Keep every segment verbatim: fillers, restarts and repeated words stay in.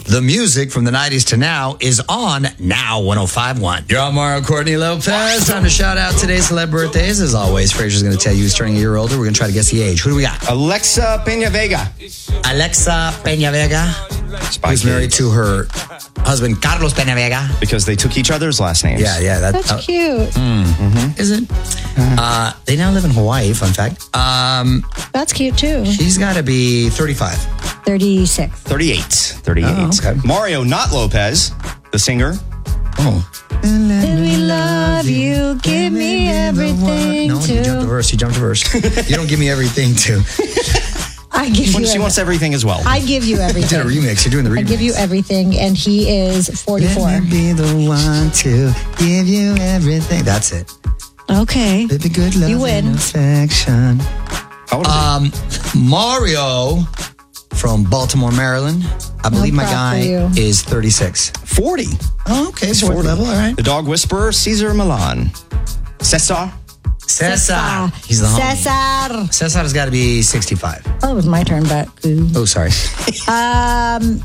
The music from the nineties to now is on Now one oh five point one. You're on Mario Courtney Lopez. Time to shout out today's celeb birthdays. As always, Fraser's going to tell you who's turning a year older. We're going to try to guess the age. Who do we got? Alexa Peña Vega. Alexa Peña Vega. Spy who's Kids. married to her husband, Carlos Peña Vega. Because they took each other's last names. Yeah, yeah. That, That's uh, cute. mm-hmm. Is it? Uh, they now live in Hawaii, fun fact. Um, That's cute too. she's got to be thirty-five. thirty-six. thirty-eight. thirty-eight. Oh, okay. Mario, not Lopez, the singer. Oh. Let me love you, give me everything No, to. you jumped a verse. You jumped a verse. You don't give me everything too. I give She you. she wants everything as well. I give you You did everything. a remix. You're doing the remix. I give you everything, and he is forty-four. Let me be the one to give you everything. That's it. Okay. Baby, good love You win. and affection. How old is Um, Mario from Baltimore, Maryland. I believe my proud guy for you. is thirty-six. he? forty. Oh, okay. He's Fourth forty. level. All right. The dog whisperer, Cesar Milan. Cesar. Cesar. He's the homie. Cesar. Cesar's got to be sixty-five. Oh, it was my turn, but ooh. Oh, sorry. um,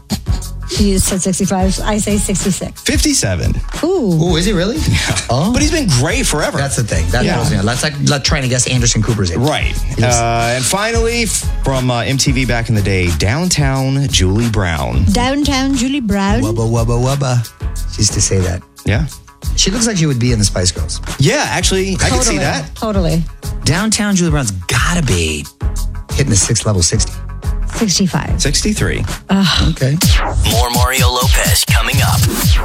you said sixty-five. I say sixty-six. fifty-seven. Ooh. Oh, is he really? Oh, But he's been great forever. that's the thing. That Yeah. throws me out. That's like like trying to guess Anderson Cooper's age. Right. Uh, and finally, f- from uh, M T V back in the day, Downtown Julie Brown. Downtown Julie Brown. Wubba wubba wubba. She used to say that. Yeah. She looks like she would be in the Spice Girls. Yeah, actually, I can see that. Totally. Downtown Julie Brown's gotta be hitting the sixth level sixty. sixty-five. sixty-three. Okay. More Mario Lopez coming up.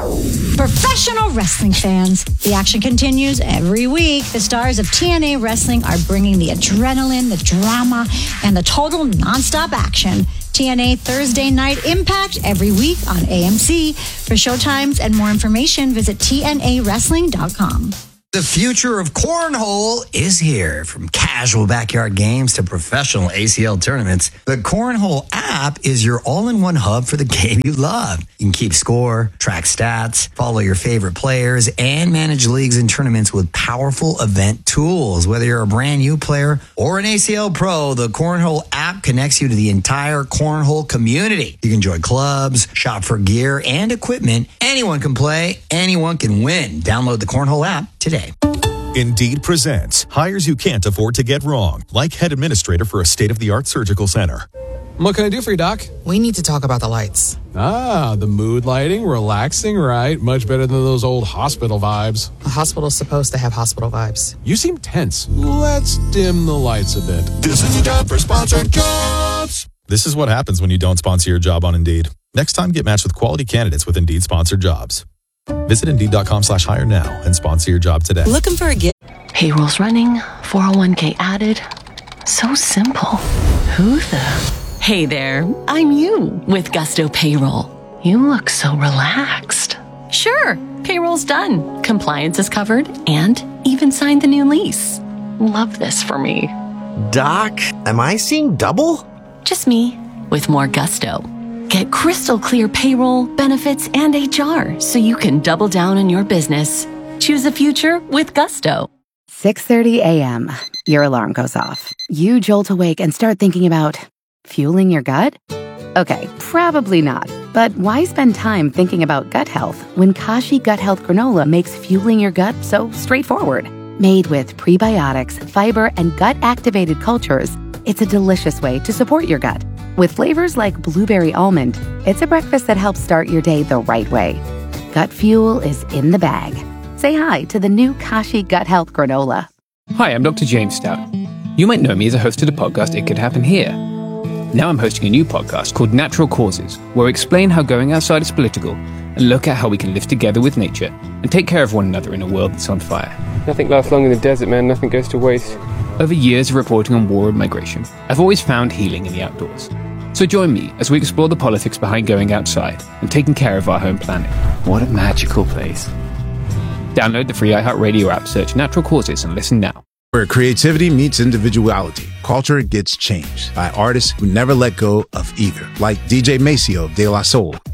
Professional wrestling fans, the action continues every week. The stars of T N A Wrestling are bringing the adrenaline, the drama, and the total nonstop action. T N A Thursday Night Impact every week on A M C. For showtimes and more information, visit T N A wrestling dot com. The future of cornhole is here. From casual backyard games to professional A C L tournaments, the Cornhole app is your all-in-one hub for the game you love. You can keep score, track stats, follow your favorite players, and manage leagues and tournaments with powerful event tools. Whether you're a brand new player or an A C L pro, the Cornhole app connects you to the entire cornhole community. You can join clubs, shop for gear and equipment. Anyone can play, anyone can win. Download the Cornhole app today. Indeed presents hires you can't afford to get wrong, like head administrator for a state-of-the-art surgical center. What can I do for you, Doc? We need to talk about the lights. Ah, the mood lighting, relaxing, right? Much better than those old hospital vibes. A hospital's supposed to have hospital vibes. You seem tense. Let's dim the lights a bit. This is time for sponsored jobs. This is what happens when you don't sponsor your job on Indeed. Next time, get matched with quality candidates with Indeed sponsored jobs. Visit Indeed.com slash hire now and sponsor your job today. Looking for a gift? Payroll's running, four oh one k added. So simple. Who the? Hey there, I'm you with Gusto Payroll. You look so relaxed. Sure, payroll's done, compliance is covered, and even signed the new lease. Love this for me. Doc, am I seeing double? Just me with more gusto. Get crystal clear payroll, benefits, and H R so you can double down on your business. Choose the future with Gusto. six thirty a.m. Your alarm goes off. You jolt awake and start thinking about fueling your gut? Okay, probably not. But why spend time thinking about gut health when Kashi Gut Health Granola makes fueling your gut so straightforward? Made with prebiotics, fiber, and gut-activated cultures, it's a delicious way to support your gut. With flavors like blueberry almond, it's a breakfast that helps start your day the right way. Gut fuel is in the bag. Say hi to the new Kashi Gut Health Granola. Hi, I'm Doctor James Stout. You might know me as a host of the podcast It Could Happen Here. Now I'm hosting a new podcast called Natural Causes, where I explain how going outside is political and look at how we can live together with nature and take care of one another in a world that's on fire. Nothing lasts long in the desert, man. Nothing goes to waste. Over years of reporting on war and migration, I've always found healing in the outdoors. So join me as we explore the politics behind going outside and taking care of our home planet. What a magical place. Download the free iHeartRadio app, search Natural Causes, and listen now. Where creativity meets individuality, culture gets changed by artists who never let go of either, like D J Maceo of De La Soul.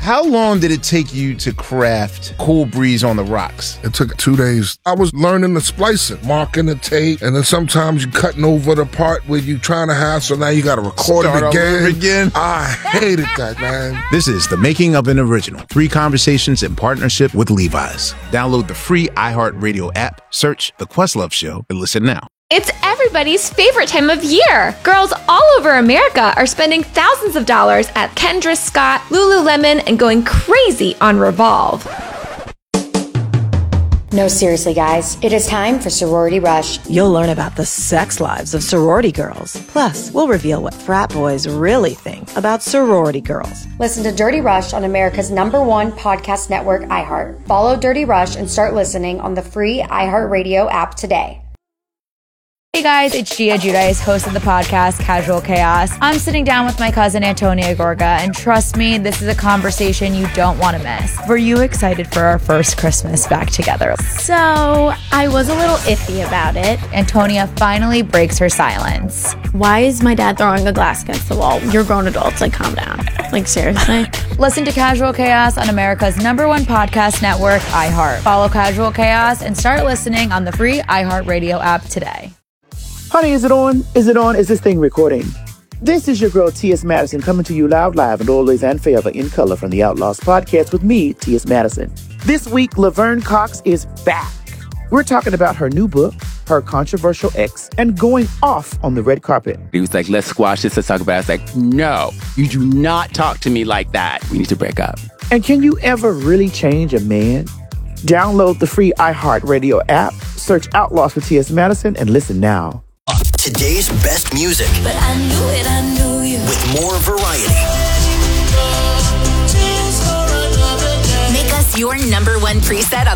How long did it take you to craft Cool Breeze on the Rocks? It took two days. I was learning the splicing, marking the tape, and then sometimes you cutting over the part where you trying to have, so now you got to record Start it again. all over again. I hated that, man. This is The Making of an Original. Three conversations in partnership with Levi's. Download the free iHeartRadio app, search The Questlove Show, and listen now. It's everybody's favorite time of year. Girls all over America are spending thousands of dollars at Kendra Scott, Lululemon, and going crazy on Revolve. No, seriously, guys. It is time for Sorority Rush. You'll learn about the sex lives of sorority girls. Plus, we'll reveal what frat boys really think about sorority girls. Listen to Dirty Rush on America's number one podcast network, iHeart. Follow Dirty Rush and start listening on the free iHeartRadio app today. Hey guys, it's Gia Giudice, host of the podcast Casual Chaos. I'm sitting down with my cousin Antonia Gorga, and trust me, this is a conversation you don't want to miss. Were you excited for our first Christmas back together? So, I was a little iffy about it. Antonia finally breaks her silence. Why is my dad throwing a glass against the wall? You're grown adults, like calm down. Like seriously? Listen to Casual Chaos on America's number one podcast network, iHeart. Follow Casual Chaos and start listening on the free iHeartRadio app today. Honey, is it on? Is it on? Is this thing recording? This is your girl, T S. Madison, coming to you loud, live, and always and forever in color from the Outlaws podcast with me, T S. Madison. This week, Laverne Cox is back. We're talking about her new book, her controversial ex, and going off on the red carpet. He was like, let's squash this, let's talk about it. I was like, no, you do not talk to me like that. We need to break up. And can you ever really change a man? Download the free iHeartRadio app, search Outlaws with T S. Madison, and listen now. Today's best music. But I knew it, I knew you. With more variety. Make us your number one preset on